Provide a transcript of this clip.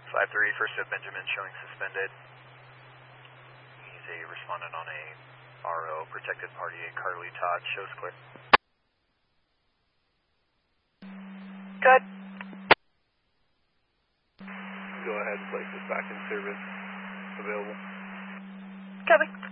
5-3, First of Benjamin showing suspended. He's a respondent on a RO, protected party, a Carly Todd, shows clear. Good. Go ahead and place this back in service. Available. Copy.